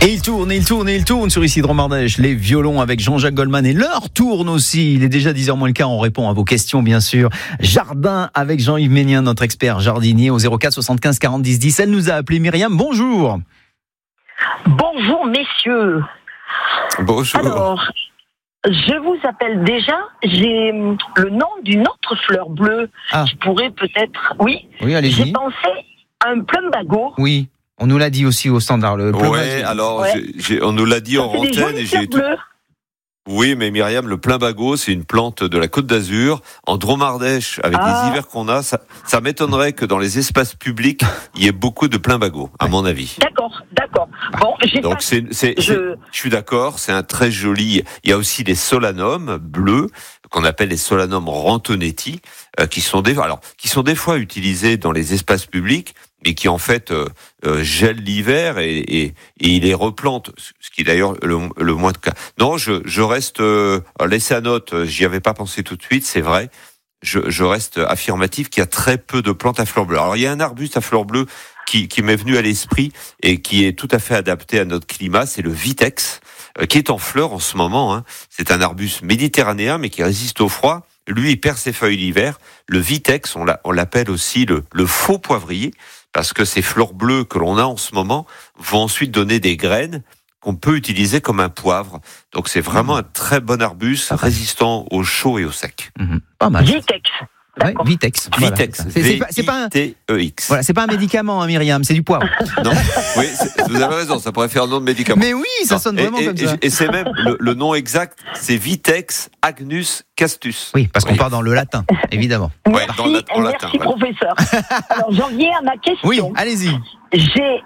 Et il tourne sur Isidre Mardèche. Les violons avec Jean-Jacques Goldman et l'heure tourne aussi. Il est déjà 10h moins le quart, on répond à vos questions bien sûr. Jardin avec Jean-Yves Ménien, notre expert jardinier au 04 75 40 10 10. Elle nous a appelé Myriam, bonjour. Bonjour messieurs. Bonjour. Alors, je vous appelle déjà, j'ai le nom d'une autre fleur bleue qui pourrait peut-être... Oui, allez-y. J'ai pensé à un plumbago. Oui, on nous l'a dit aussi au standard. On nous l'a dit en antenne. Bleues. Oui, mais Myriam, le plumbago, c'est une plante de la Côte d'Azur. En Dromardèche, avec les hivers qu'on a, ça m'étonnerait que dans les espaces publics, il y ait beaucoup de plumbago, à mon avis. D'accord. Bon, je suis d'accord, c'est un très joli... Il y a aussi les solanums bleus, qu'on appelle les solanums rantonetti, qui sont des fois utilisés dans les espaces publics, mais qui en fait gèlent l'hiver et il les replante, ce qui est d'ailleurs le moins de cas. Non, je reste... laissez à note, j'y avais pas pensé tout de suite, c'est vrai. Je reste affirmatif qu'il y a très peu de plantes à fleurs bleues. Alors il y a un arbuste à fleurs bleues qui m'est venu à l'esprit et qui est tout à fait adapté à notre climat, c'est le vitex, qui est en fleurs en ce moment. C'est un arbuste méditerranéen mais qui résiste au froid. Lui, il perd ses feuilles l'hiver. Le vitex, on l'appelle aussi le faux poivrier, parce que ces fleurs bleues que l'on a en ce moment vont ensuite donner des graines qu'on peut utiliser comme un poivre. Donc c'est vraiment un très bon arbuste, résistant au chaud et au sec. Pas mal. Vitex. Ouais, Vitex. Vitex. C'est pas un V-I-T-E-X. Voilà, c'est pas un médicament, Myriam, c'est du poivre. Non, oui, vous avez raison, ça pourrait faire un nom de médicament. Mais oui, ça sonne vraiment comme ça. Et c'est même le nom exact, c'est Vitex agnus castus. Oui, parce qu'on part dans le latin, évidemment. Merci professeur. Alors j'en viens à ma question. Oui, allez-y. J'ai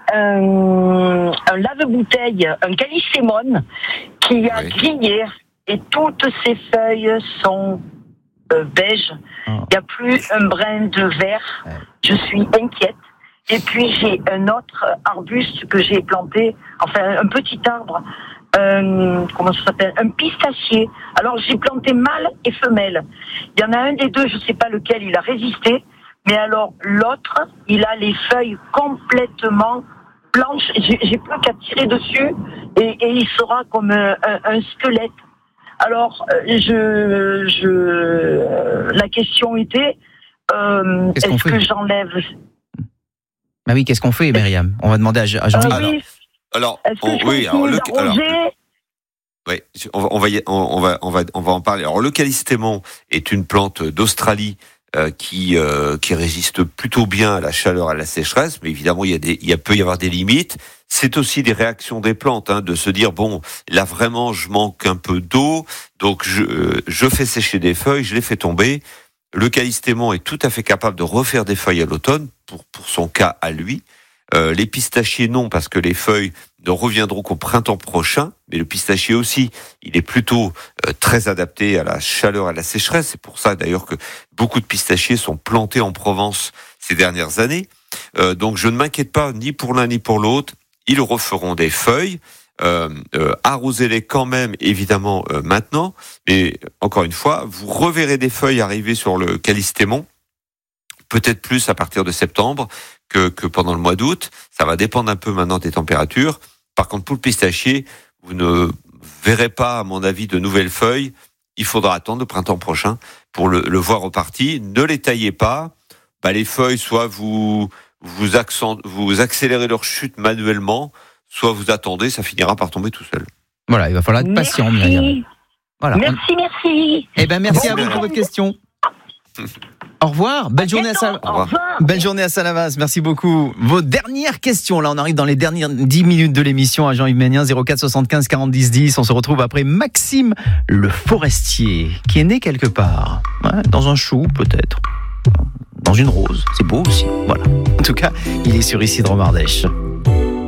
un lave-bouteille, un calycémone qui a grillé et toutes ses feuilles sont beige. Il n'y a plus un brin de vert. Je suis inquiète. Et puis j'ai un autre arbuste que j'ai planté, enfin un petit arbre, comment ça s'appelle, un pistachier. Alors j'ai planté mâle et femelle. Il y en a un des deux, je ne sais pas lequel, il a résisté, mais alors l'autre, il a les feuilles complètement blanches. J'ai plus qu'à tirer dessus et il sera comme un squelette. Alors, la question était, est-ce que j'enlève... Bah oui, qu'est-ce qu'on fait, Myriam ? On va demander à Jean-Yves. On va en parler. Alors, le calystémon est une plante d'Australie qui résiste plutôt bien à la chaleur, à la sécheresse, mais évidemment il peut y avoir des limites. C'est aussi des réactions des plantes, de se dire bon, là vraiment je manque un peu d'eau, donc je fais sécher des feuilles, je les fais tomber. Le calystémon est tout à fait capable de refaire des feuilles à l'automne pour son cas à lui. Les pistachiers non, parce que les feuilles ne reviendront qu'au printemps prochain, mais le pistachier aussi, il est plutôt très adapté à la chaleur, à la sécheresse. C'est pour ça d'ailleurs que beaucoup de pistachiers sont plantés en Provence ces dernières années. Donc je ne m'inquiète pas ni pour l'un ni pour l'autre. Ils referont des feuilles. Arrosez-les quand même, évidemment, maintenant. Mais encore une fois, vous reverrez des feuilles arriver sur le calystémon, peut-être plus à partir de septembre que pendant le mois d'août. Ça va dépendre un peu maintenant des températures. Par contre, pour le pistachier, vous ne verrez pas, à mon avis, de nouvelles feuilles. Il faudra attendre le printemps prochain pour le voir reparti. Ne les taillez pas. Les feuilles, soit vous accélérez leur chute manuellement, soit vous attendez, ça finira par tomber tout seul. Voilà, il va falloir être patient, Myriam. Voilà. Merci. Eh ben, merci à vous pour votre question. Au revoir, belle journée à Salavas, merci beaucoup. Vos dernières questions, là on arrive dans les dernières 10 minutes de l'émission à Jean-Yves Ménien, 04 75 40 10 10. On se retrouve après Maxime le forestier, qui est né quelque part, dans un chou peut-être, dans une rose, c'est beau aussi, voilà. En tout cas, il est sur Isidre Mardèche.